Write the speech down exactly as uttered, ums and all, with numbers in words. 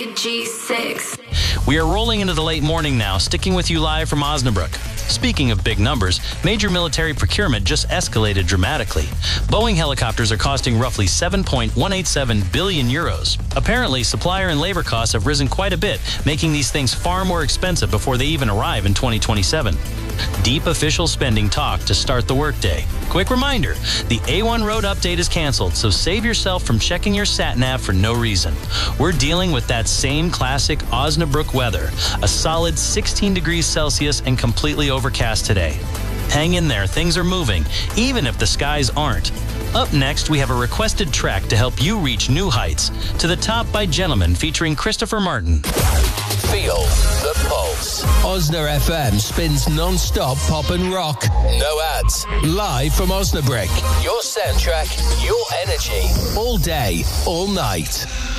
G six. We are rolling into the late morning now, sticking with you live from Osnabrück. Speaking of big numbers, major military procurement just escalated dramatically. Boeing helicopters are costing roughly seven point one eight seven billion euros. Apparently, supplier and labor costs have risen quite a bit, making these things far more expensive before they even arrive in twenty twenty-seven. Deep official spending talk to start the workday. Quick reminder, the A one Road update is canceled, so save yourself from checking your sat-nav for no reason. We're dealing with that same classic Osnabrück weather, a solid sixteen degrees Celsius and completely overcast today. Hang in there, things are moving, even if the skies aren't. Up next, we have a requested track to help you reach new heights. To the Top by Gentlemen, featuring Christopher Martin. Feel the pulse. Osna F M spins non-stop pop and rock. No ads. Live from Osnabrück. Your soundtrack, your energy. All day, all night.